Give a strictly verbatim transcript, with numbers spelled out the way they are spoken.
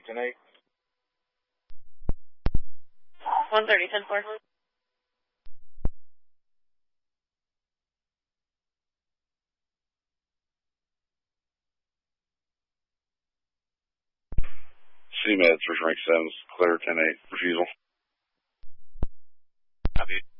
ten eight. one thirty, ten four. C-Med, first rank sevens, clear ten eight, refusal. Copy.